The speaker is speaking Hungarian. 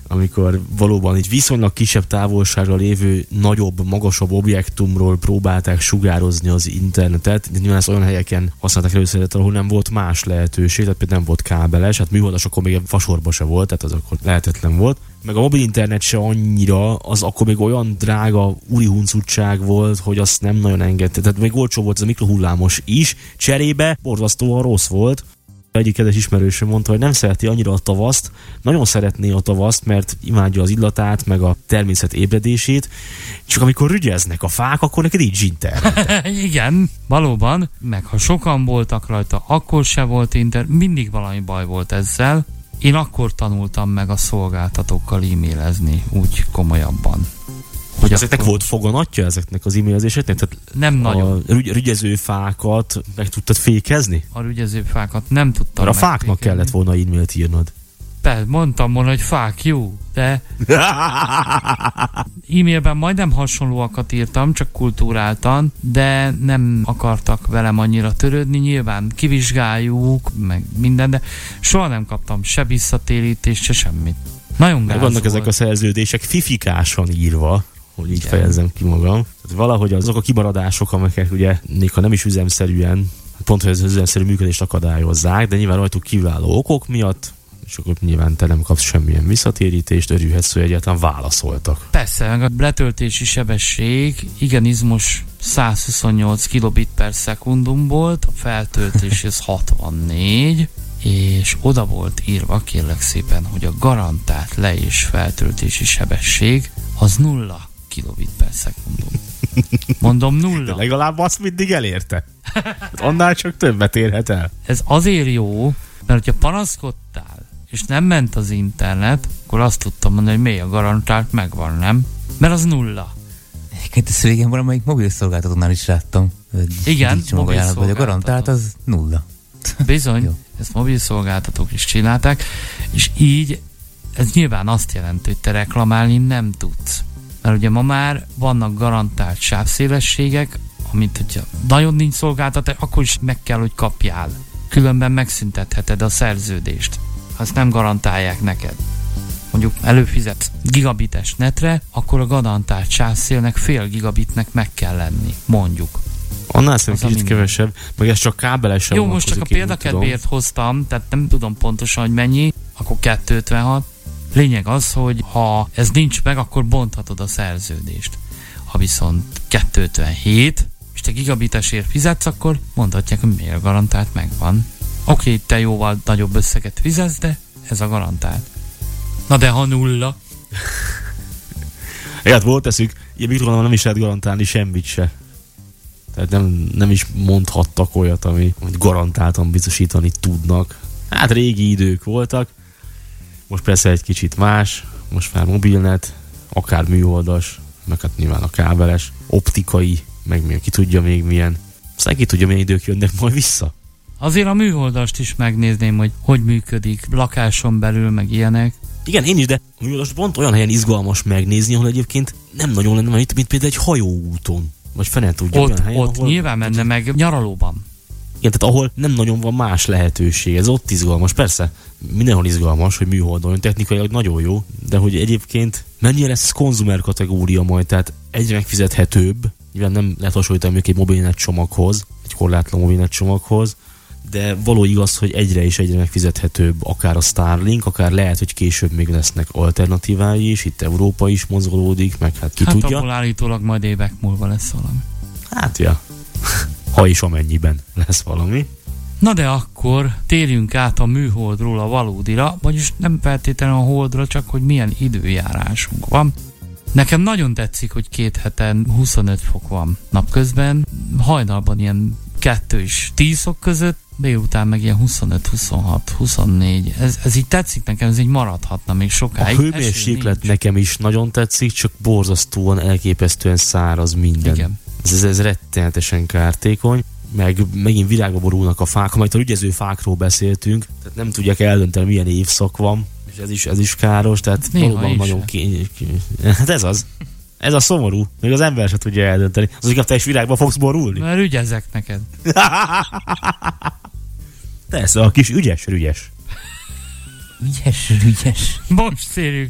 amikor valóban egy viszonylag kisebb távolságra lévő, nagyobb, magasabb objektumról próbálták sugározni az internetet. De nyilván ezt olyan helyeken használták először, ahol nem volt más lehetőség, tehát például nem volt kábeles, hát műholdas akkor még fasorba se volt, tehát az akkor lehetetlen volt. Meg a mobil internet se annyira, az akkor még olyan drága urihuncutság volt, hogy azt nem nagyon engedte. Tehát még olcsó volt ez a mikrohullámos is, cserébe borzasztóan rossz volt. Egyik kedves ismerősöm mondta, hogy nem szereti annyira a tavaszt, nagyon szeretné a tavaszt, mert imádja az illatát, meg a természet ébredését, csak amikor rügyeznek a fák, akkor neked így internet. Igen, valóban, meg ha sokan voltak rajta, akkor se volt mindig valami baj volt ezzel. Én akkor tanultam meg a szolgáltatókkal e-mailezni, úgy komolyabban. Hogy ezeknek volt foganatja, ezeknek az e-mailezéseknek? Tehát nem nagyon. A rügyezőfákat meg tudtad fékezni? A rügyezőfákat nem tudtam. Mert a fáknak kellett volna e-mailt írnod. Persze, mondtam volna, hogy fuck you, de e-mailben majdnem hasonlóakat írtam, csak kultúráltan, de nem akartak velem annyira törődni, nyilván kivizsgáljuk, meg minden, de soha nem kaptam se visszatérítést, se semmit. Nagyon gáz vannak volt. Ezek a szerződések fifikásan írva, hogy így fejezzem ki magam. Tehát valahogy azok a kimaradások, amelyek ugye, még ha nem is üzemszerűen, pont hogy az üzemszerű működést akadályozzák, de nyilván rajtuk kiváló okok miatt, és akkor nyilván te nem kapsz semmilyen visszatérítést, örülhetsz, hogy egyáltalán válaszoltak. Persze, meg a letöltési sebesség igenizmos 128 kilobit per szekundum volt, a feltöltés ez 64, és oda volt írva, kérlek szépen, hogy a garantált le- és feltöltési sebesség az 0 kilobit per szekundum. Mondom 0. De legalább azt mindig elérte. Annál csak többet érhet el. Ez azért jó, mert hogyha panaszkodtál, és nem ment az internet, akkor azt tudtam mondani, hogy mély a garantált, megvan, nem? Mert az 0. Egyébként ezt régen valamelyik mobil szolgáltatónál is láttam. Igen, mobil hogy a garantált az 0. Bizony, ezt mobil szolgáltatók is csinálták, és így ez nyilván azt jelenti, hogy te reklamálni nem tudsz. Mert ugye ma már vannak garantált sávszélességek, amit hogyha nagyon nincs szolgáltatás, akkor is meg kell, hogy kapjál. Különben megszüntetheted a szerződést, ha ezt nem garantálják neked. Mondjuk előfizetsz gigabites netre, akkor a garantált sávszélnek fél gigabitnek meg kell lenni, mondjuk. Annál szerintem kicsit kevesebb, meg ez csak kábelesen. Jó, most csak a példakedvéért hoztam, tehát nem tudom pontosan, hogy mennyi, akkor 256. Lényeg az, hogy ha ez nincs meg, akkor bonthatod a szerződést. Ha viszont 257, és te gigabitesért fizetsz, akkor mondhatják, hogy miért garantált megvan. Oké, te jóval nagyobb összeget fizetsz, de ez a garantált. Na de ha 0. Hát volt eszük, ilyen mikrofonban nem is lehet garantálni semmit se. Tehát nem is mondhattak olyat, amit garantáltan biztosítani tudnak. Hát régi idők voltak. Most persze egy kicsit más. Most már mobilnet, akár műholdas, meg hát nyilván a kábeles, optikai, meg még ki tudja még milyen. Aztán ki tudja, milyen idők jönnek majd vissza. Azért a műholdast is megnézném, hogy működik lakáson belül, meg ilyenek. Igen, én is, de a műholdast pont olyan helyen izgalmas megnézni, ahol egyébként nem nagyon lenne, mint például egy hajóúton. Vagy fene tudja, olyan helyen, ott nyilván menne meg nyaralóban. Igen, tehát ahol nem nagyon van más lehetőség, ez ott izgalmas. Persze, mindenhol izgalmas, hogy műholdon, technikailag nagyon jó, de hogy egyébként mennyire lesz konzumer kategória majd, tehát egyre megfizethetőbb, nyilván nem lehet hasonlítani egy mobilnet csomaghoz, egy korlátlan mobilnet csomaghoz, de való igaz, hogy egyre és egyre megfizethetőbb akár a Starlink, akár lehet, hogy később még lesznek alternatívái is, itt Európa is mozgolódik, meg hát ki tudja. Abból állítólag majd évek múlva lesz valami. Hát ja, ha is amennyiben lesz valami. Na de akkor térjünk át a műholdról a valódira, vagyis nem feltétlenül a holdra, csak hogy milyen időjárásunk van. Nekem nagyon tetszik, hogy 2 heten 25 fok van napközben, hajnalban ilyen 2 és 10 fok között, délután meg ilyen 25, 26, 24. Ez így tetszik nekem, ez így maradhatna még sokáig. A hőmérséklet nekem is nagyon tetszik, csak borzasztóan, elképesztően száraz minden. Igen. Ez rettenetesen kártékony, meg megint virágba borulnak a fák, majd a ügyező fákról beszéltünk, tehát nem tudják eldönteni, milyen évszak van, és ez is káros, tehát valóban nagyon hát ez az. Ez a szomorú. Még az ember se tudja eldönteni. Az inkább te is virágba fogsz borulni. Mert ügyezek neked. Persze, a kis ügyes. Ügyes. Most szérjük